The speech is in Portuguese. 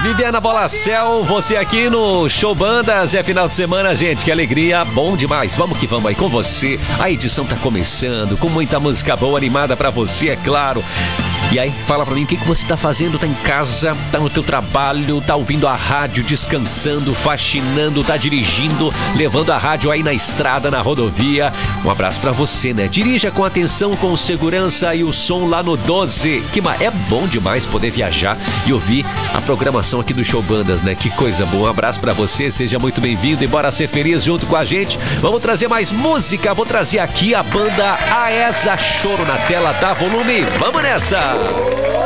Viviana Bolacel, você aqui no Show Bandas. É final de semana, gente, que alegria, bom demais. Vamos que vamos aí com você. A edição tá começando, com muita música boa, animada pra você, é claro. E aí, fala pra mim, o que você tá fazendo? Tá em casa, tá no teu trabalho, tá ouvindo a rádio, descansando, faxinando, tá dirigindo, levando a rádio aí na estrada, na rodovia. Um abraço pra você, né? Dirija com atenção, com segurança e o som lá no 12. É bom demais poder viajar e ouvir a programação aqui do Show Bandas, né? Que coisa boa. Um abraço pra você, seja muito bem-vindo e bora ser feliz junto com a gente. Vamos trazer mais música, vou trazer aqui a banda Aesa Choro na tela, dá volume. Vamos nessa!